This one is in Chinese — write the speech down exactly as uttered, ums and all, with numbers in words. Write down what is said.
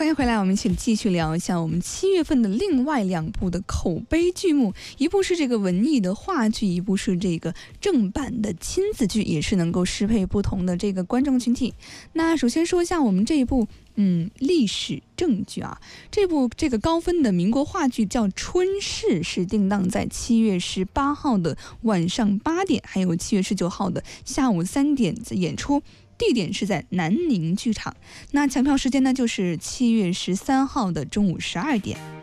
欢迎回来，我们一起继续聊一下我们七月份的另外两部的口碑剧目，一部是这个文艺的话剧，一部是这个正版的亲子剧，也是能够适配不同的这个观众群体。那首先说一下我们这一部嗯历史正剧啊，这部这个高分的民国话剧叫《春逝》，是定档在七月十八号的晚上八点，还有七月十九号的下午三点演出。地点是在南宁剧场，那抢票时间呢就是七月十三号的中午十二点。